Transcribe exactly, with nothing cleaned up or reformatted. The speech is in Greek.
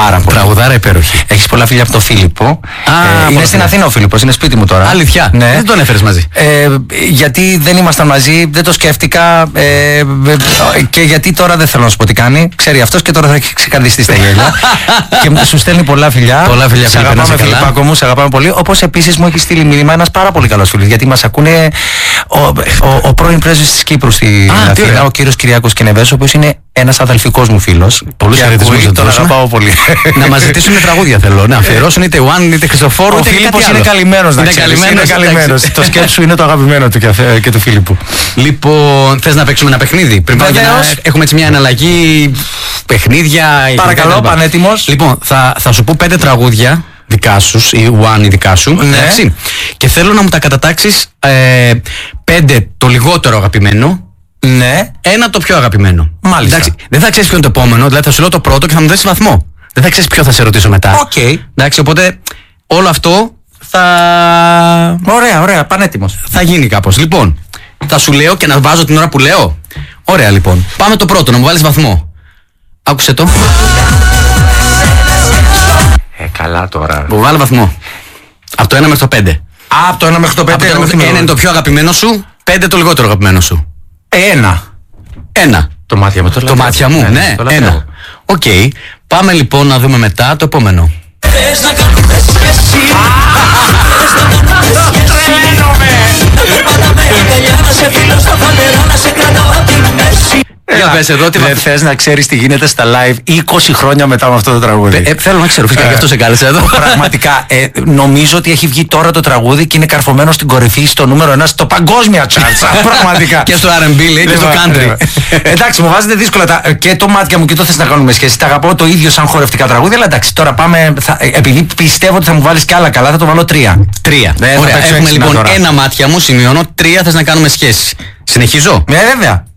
Πάρα πολύ. Τραγουδάρα υπέροχη. Έχεις πολλά φιλιά από τον Φίλιππο. Α, ε, είναι στην Αθήνα ο Φίλιππος, είναι σπίτι μου τώρα. Αλήθεια. Ναι. Δεν τον έφερες μαζί. Ε, γιατί δεν ήμασταν μαζί, δεν το σκέφτηκα ε, και γιατί τώρα δεν θέλω να σου πω τι κάνει. Ξέρει αυτός και τώρα θα έχει ξεκαρδιστεί στα γέλια. Και σου στέλνει πολλά φιλιά. Πολλά φιλιά, σε αγαπάμε, Φιλιππάκο μου, σε αγαπάμε πολύ. Όπως επίσης μου έχει στείλει μήνυμα ένας πάρα πολύ καλός φίλος, γιατί μας ακούνε ο, ο, ο πρώην πρέσβης της Κύπρου στην Αθήνα, ο κύριος Κυριάκος Κινεβές, ο οποίος είναι ένας αδελφικός μου φίλος. Πολλούς χαιρετισμούς, τον αγαπάω πολύ. Να μας ζητήσουν τραγούδια θέλω. Να αφιερώσουν είτε One είτε Χριστοφόρου. Ο Φίλιππος είναι καλυμμένος. Είναι καλυμμένος. Το σκέψου είναι το αγαπημένο του και του Φίλιππου. Λοιπόν, θες να παίξουμε ένα παιχνίδι? Πριν πάμε να έχουμε έτσι μια αναλλαγή παιχνίδια. Παρακαλώ, πανέτοιμος. Λοιπόν, θα, θα σου πω πέντε τραγούδια δικά σου ή One ή δικά σου. Ναι. Εντάξει. Και θέλω να μου τα κατατάξεις ε, πέντε το λιγότερο αγαπημένο. Ναι. Ένα το πιο αγαπημένο. Μάλιστα. Εντάξει, δεν θα ξέρεις ποιο είναι το επόμενο, δηλαδή θα σου λέω το πρώτο και θα μου δώσεις βαθμό. Δεν θα ξέρεις ποιο θα σε ρωτήσω μετά. Οκ. Okay. Εντάξει, οπότε όλο αυτό θα. Ωραία, ωραία, πανέτοιμος. Θα γίνει κάπως. Λοιπόν, θα σου λέω και να βάζω την ώρα που λέω. Ωραία, λοιπόν. Πάμε το πρώτο, να μου βάλεις βαθμό. Άκουσε το. Ε, καλά τώρα. Μου βάλω βαθμό. Από το ένα μέχρι το πέντε. Α, από το ένα μέχρι το πέντε. Από το ένα είναι το πιο αγαπημένο σου, πέντε το λιγότερο αγαπημένο σου. Ένα. Ένα. Το μάτια μου, το, το μάτια μου, ναι, ναι ένα. Οκ. Okay. Πάμε λοιπόν να δούμε μετά το επόμενο. Για πες εδώ, τι δεν θες να ξέρεις τι γίνεται στα live είκοσι χρόνια μετά με αυτό το τραγούδι. Ε, θέλω να ξέρω, φυσικά γι' αυτό σε κάλεσα εδώ. Πραγματικά, ε, νομίζω ότι έχει βγει τώρα το τραγούδι και είναι καρφωμένο στην κορυφή στο νούμερο ένα στο παγκόσμια τσάρτσα. Πραγματικά. Και στο αρ εν μπι λέει και στο country. Εντάξει, μου βάζετε δύσκολα τα, και το μάτια μου και το θες να κάνουμε σχέση. Τα αγαπώ το ίδιο σαν χορευτικά τραγούδια, αλλά εντάξει, τώρα πάμε. Θα, επειδή πιστεύω ότι θα μου βάλεις κι άλλα καλά, θα το βάλω τρία. Τρία. Ωραία, έχουμε λοιπόν ένα μάτια μου, σημειώνω, τρία θες να κάνουμε σχέση. Συνεχίζω. Ναι, βέβαια.